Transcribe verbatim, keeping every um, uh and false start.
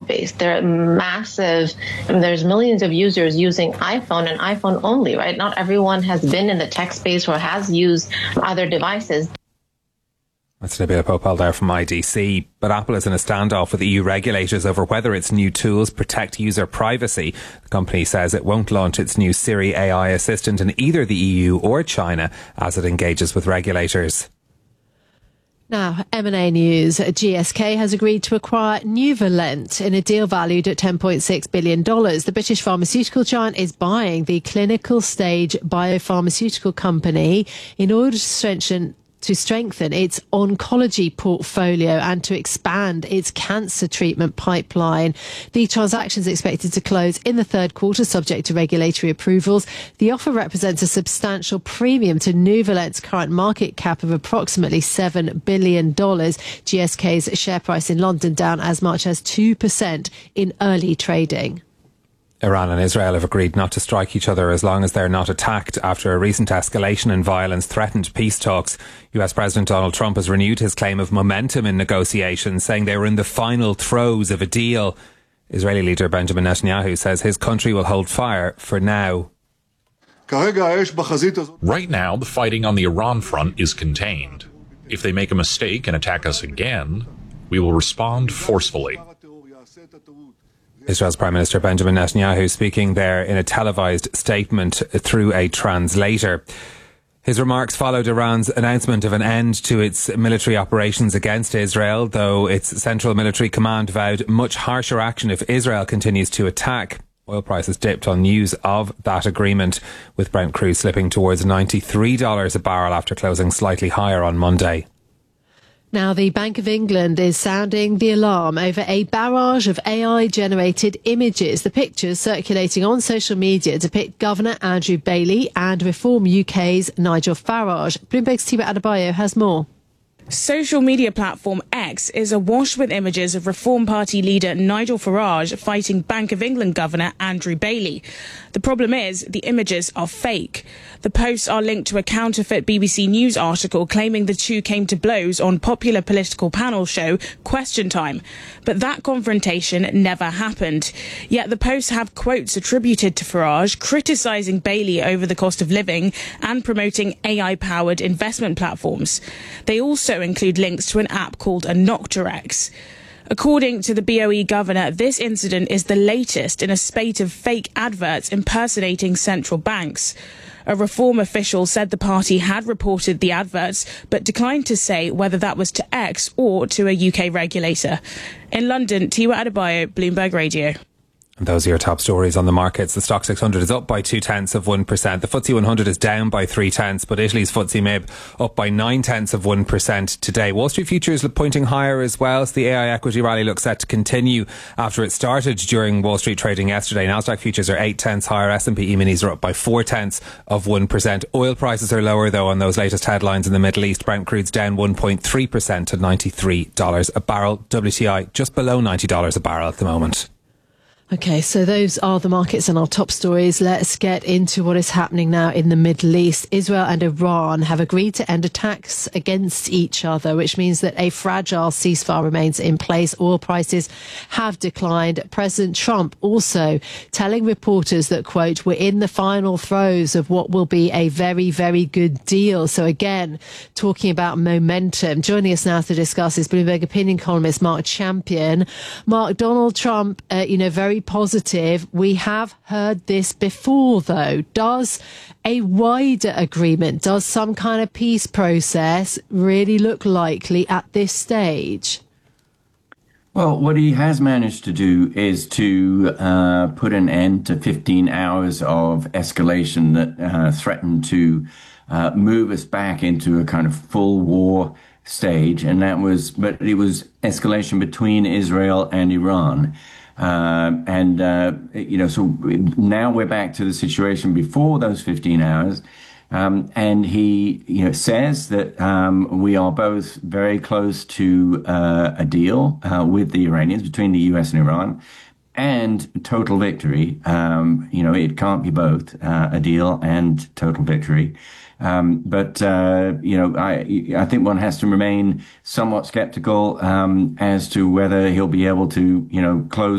base. They're massive. I mean, there's millions of users using iPhone and iPhone only, right? Not everyone has been in the tech space or has used other devices. That's Nabila Popal there from I D C. But Apple is in a standoff with E U regulators over whether its new tools protect user privacy. The company says it won't launch its new Siri A I assistant in either the E U or China as it engages with regulators. Now, M and A news. G S K has agreed to acquire Nuvalent in a deal valued at ten point six billion dollars. The British pharmaceutical giant is buying the clinical stage biopharmaceutical company in order to strengthen to strengthen its oncology portfolio and to expand its cancer treatment pipeline. The transaction is expected to close in the third quarter, subject to regulatory approvals. The offer represents a substantial premium to Nuvalent's current market cap of approximately seven billion dollars. G S K's share price in London down as much as two percent in early trading. Iran and Israel have agreed not to strike each other as long as they're not attacked after a recent escalation in violence threatened peace talks. U S President Donald Trump has renewed his claim of momentum in negotiations, saying they were in the final throes of a deal. Israeli leader Benjamin Netanyahu says his country will hold fire for now. Right now, the fighting on the Iran front is contained. If they make a mistake and attack us again, we will respond forcefully. Israel's Prime Minister Benjamin Netanyahu speaking there in a televised statement through a translator. His remarks followed Iran's announcement of an end to its military operations against Israel, though its central military command vowed much harsher action if Israel continues to attack. Oil prices dipped on news of that agreement, with Brent crude slipping towards ninety-three dollars a barrel after closing slightly higher on Monday. Now, the Bank of England is sounding the alarm over a barrage of A I-generated images. The pictures circulating on social media depict Governor Andrew Bailey and Reform U K's Nigel Farage. Bloomberg's Tiwa Adebayo has more. Social media platform X is awash with images of Reform Party leader Nigel Farage fighting Bank of England Governor Andrew Bailey. The problem is the images are fake. The posts are linked to a counterfeit B B C News article claiming the two came to blows on popular political panel show Question Time. But that confrontation never happened. Yet the posts have quotes attributed to Farage criticising Bailey over the cost of living and promoting A I-powered investment platforms. They also include links to an app called Anoctarex. According to the B O E governor, this incident is the latest in a spate of fake adverts impersonating central banks. A Reform official said the party had reported the adverts, but declined to say whether that was to X or to a U K regulator. In London, Tiwa Adebayo, Bloomberg Radio. And those are your top stories on the markets. The Stock six hundred is up by two tenths of one percent. The F T S E one hundred is down by three tenths, but Italy's F T S E M I B up by nine tenths of one percent today. Wall Street futures pointing higher as well. So the A I equity rally looks set to continue after it started during Wall Street trading yesterday. Nasdaq futures are eight tenths higher. S and P E-minis are up by four tenths of one percent. Oil prices are lower though on those latest headlines in the Middle East. Brent crude's down one point three percent to ninety-three dollars a barrel. W T I just below ninety dollars a barrel at the moment. Okay, so those are the markets and our top stories. Let's get into what is happening now in the Middle East. Israel and Iran have agreed to end attacks against each other, which means that a fragile ceasefire remains in place. Oil prices have declined. President Trump also telling reporters that, quote, we're in the final throes of what will be a very, very good deal. So again, talking about momentum. Joining us now to discuss is Bloomberg opinion columnist Mark Champion. Mark, Donald Trump, uh, you know, very positive. We have heard this before, though. Does a wider agreement, does some kind of peace process really look likely at this stage? Well, what he has managed to do is to uh, put an end to fifteen hours of escalation that uh, threatened to uh, move us back into a kind of full war stage. And that was, but it was escalation between Israel and Iran. Uh, and, uh, you know, so now we're back to the situation before those fifteen hours. Um, and he, you know, says that um, we are both very close to uh, a deal uh, with the Iranians, between the U S and Iran, and total victory. Um, you know, it can't be both, uh, a deal and total victory. Um, but, uh, you know, I, I think one has to remain somewhat skeptical um, as to whether he'll be able to, you know, close